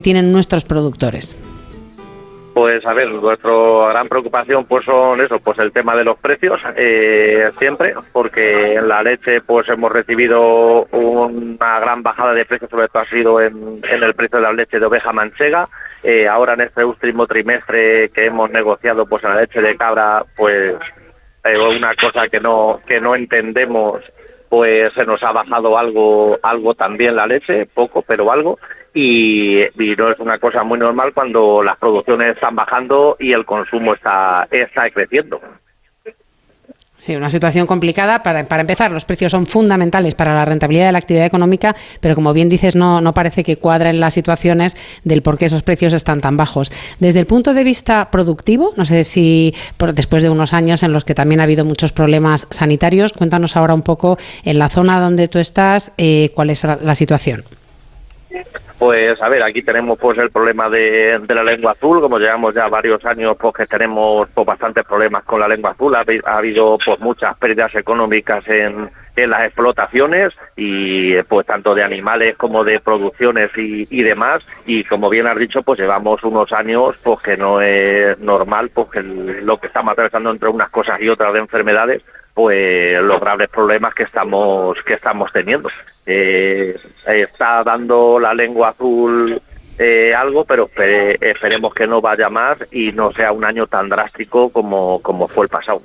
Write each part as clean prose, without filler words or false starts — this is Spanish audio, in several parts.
tienen nuestros productores? Pues a ver, nuestra gran preocupación pues son eso, pues el tema de los precios, siempre, porque en la leche pues hemos recibido una gran bajada de precios, sobre todo ha sido en el precio de la leche de oveja manchega. Ahora en este último trimestre que hemos negociado pues en la leche de cabra, pues una cosa que no entendemos, pues se nos ha bajado algo también la leche, poco, pero algo. Y no es una cosa muy normal cuando las producciones están bajando y el consumo está creciendo. Sí, una situación complicada. Para empezar, los precios son fundamentales para la rentabilidad de la actividad económica, pero como bien dices, no parece que cuadren las situaciones del por qué esos precios están tan bajos. Desde el punto de vista productivo, no sé si después de unos años en los que también ha habido muchos problemas sanitarios, cuéntanos ahora un poco en la zona donde tú estás, cuál es la situación. Pues a ver, aquí tenemos pues el problema de la lengua azul, como llevamos ya varios años pues que tenemos pues bastantes problemas con la lengua azul, ha habido pues muchas pérdidas económicas en las explotaciones y pues tanto de animales como de producciones y demás, y como bien has dicho pues llevamos unos años pues que no es normal pues que lo que estamos atravesando entre unas cosas y otras de enfermedades, pues los graves problemas que estamos teniendo. Está dando la lengua azul algo, pero esperemos que no vaya más y no sea un año tan drástico como fue el pasado.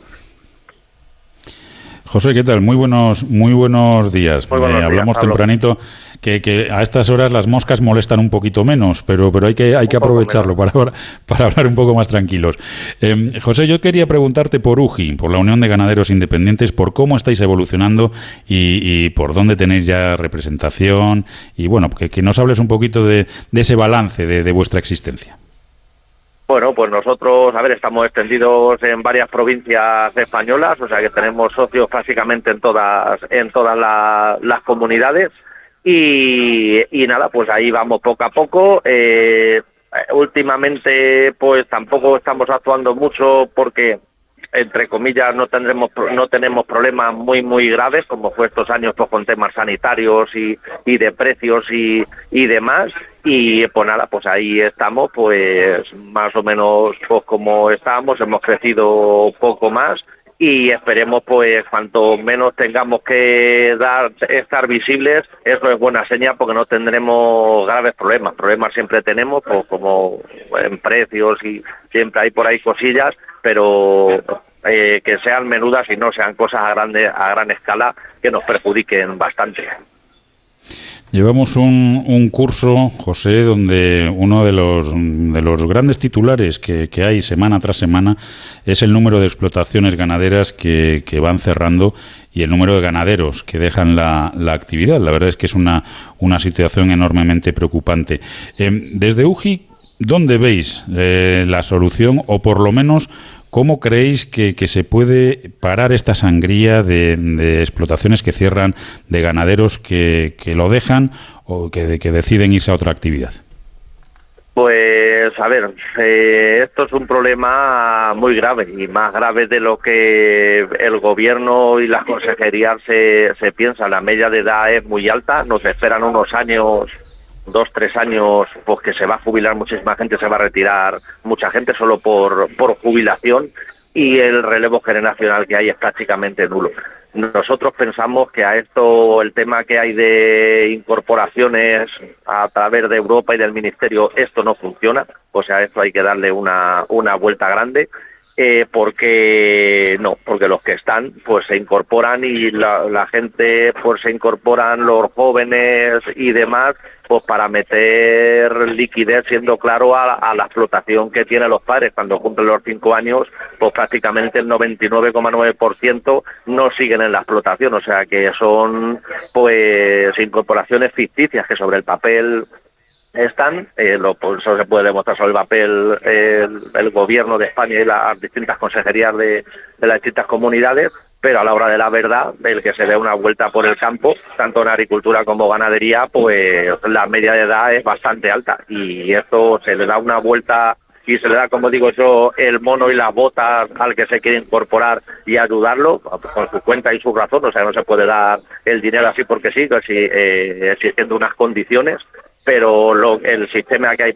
José, ¿qué tal? Muy buenos días. Muy buenos días, hablamos Pablo. tempranito que a estas horas las moscas molestan un poquito menos, pero hay que aprovecharlo para hablar un poco más tranquilos. José, yo quería preguntarte por UGI, por la Unión de Ganaderos Independientes, por cómo estáis evolucionando y por dónde tenéis ya representación y bueno, que nos hables un poquito de ese balance de vuestra existencia. Bueno, pues nosotros, estamos extendidos en varias provincias españolas, o sea que tenemos socios básicamente en todas las comunidades y nada, pues ahí vamos poco a poco. Últimamente, pues tampoco estamos actuando mucho porque, entre comillas, no tenemos problemas muy graves como fue estos años pues con temas sanitarios y de precios y demás. Y pues nada, pues ahí estamos, pues más o menos pues como estábamos, hemos crecido poco más y esperemos pues cuanto menos tengamos que estar visibles, eso es buena señal porque no tendremos graves problemas siempre tenemos, pues como en precios y siempre hay por ahí cosillas, pero que sean menudas y no sean cosas a gran escala que nos perjudiquen bastante. Llevamos un curso, José, donde uno de los grandes titulares que hay semana tras semana es el número de explotaciones ganaderas que van cerrando y el número de ganaderos que dejan la actividad. La verdad es que es una situación enormemente preocupante. Desde UGI, ¿dónde veis la solución o por lo menos cómo creéis que se puede parar esta sangría de explotaciones que cierran, de ganaderos que lo dejan o que deciden irse a otra actividad? Pues esto es un problema muy grave y más grave de lo que el gobierno y las consejerías se piensan. La media de edad es muy alta, nos esperan unos años, 2-3 años, pues que se va a jubilar muchísima gente, se va a retirar mucha gente solo por jubilación y el relevo generacional que hay es prácticamente nulo. Nosotros pensamos que a esto, el tema que hay de incorporaciones a través de Europa y del Ministerio, esto no funciona, o sea, esto hay que darle una vuelta grande. Porque los que están pues se incorporan y la gente pues se incorporan, los jóvenes y demás, pues para meter liquidez, siendo claro a la explotación que tienen los padres cuando cumplen los 5 años, pues prácticamente el 99,9% no siguen en la explotación, o sea que son pues incorporaciones ficticias que sobre el papel están, eso se puede demostrar sobre el papel el gobierno de España y las distintas consejerías de las distintas comunidades, pero a la hora de la verdad, el que se dé una vuelta por el campo, tanto en agricultura como ganadería, pues la media de edad es bastante alta y esto se le da una vuelta y se le da, como digo yo, el mono y las botas al que se quiere incorporar y ayudarlo con su cuenta y su razón, o sea, no se puede dar el dinero así porque sí, existiendo unas condiciones. pero el sistema que hay